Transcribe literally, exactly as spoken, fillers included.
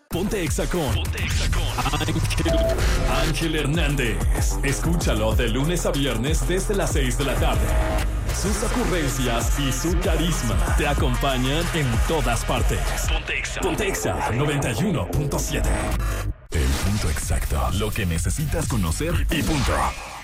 Ponte Exa con Ponte Exa con Ángel, Ángel Hernández. Escúchalo de lunes a viernes desde las seis de la tarde. Sus ocurrencias y su carisma te acompañan en todas partes. Ponte Exa. Ponte Exa noventa y uno punto siete. El punto exacto. Lo que necesitas conocer y punto.